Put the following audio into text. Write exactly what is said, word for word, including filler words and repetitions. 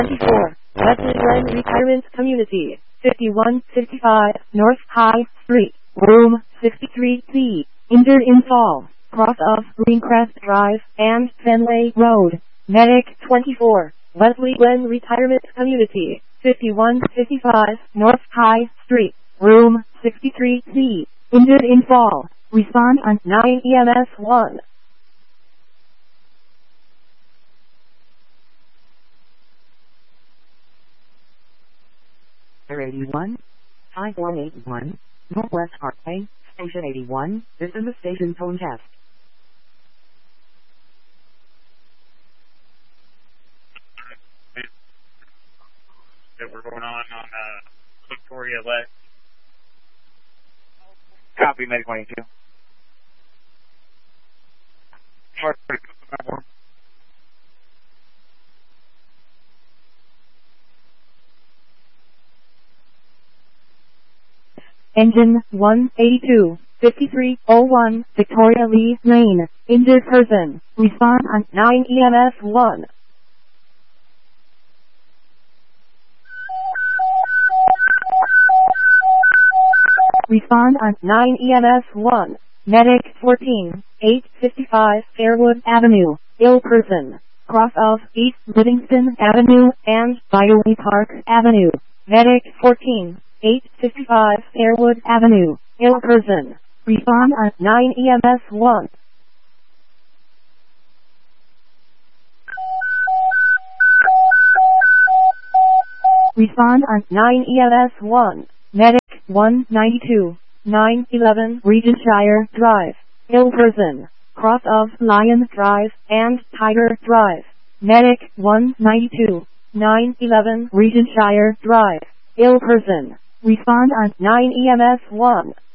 twenty-four, Wesley Glen Retirement Community, fifty-one fifty-five North High Street, Room sixty-three C, injured in fall, cross of Greencrest Drive and Fenway Road. Medic twenty-four, Wesley Glen Retirement Community, fifty-one fifty-five North High Street, Room sixty-three C, injured in fall. Respond on nine E M S one. eighty-one, five four eight one, Northwest Parkway, Station eighty-one, this is the station phone test. That we're going on on uh, Victoria West. Copy, Medic twenty-two. Engine one eighty-two, fifty-three oh one, Victoria Lee Lane, injured person. Respond on nine E M S one. Respond on nine E M S one. Medic fourteen, eight fifty-five Fairwood Avenue, ill person. Cross of East Livingston Avenue and Byway Park Avenue. Medic fourteen, eight fifty-five Fairwood Avenue, ill person. Respond on nine E M S one. Respond on nine E M S one. Medic one ninety-two, nine eleven Regentshire Drive, ill person. Cross of Lion Drive and Tiger Drive. Medic one ninety-two, nine eleven Regentshire Drive, ill person. Respond on nine E M S one.